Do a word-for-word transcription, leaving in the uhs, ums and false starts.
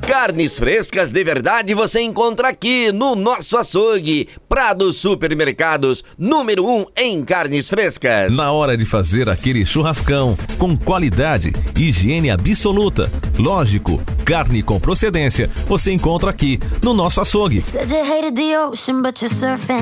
Carnes frescas de verdade você encontra aqui no nosso açougue. Prado Supermercados, número um em carnes frescas. Na hora de fazer aquele churrascão, com qualidade, higiene absoluta, lógico, carne com procedência, você encontra aqui no nosso açougue. Said you hated the ocean, but you're surfing.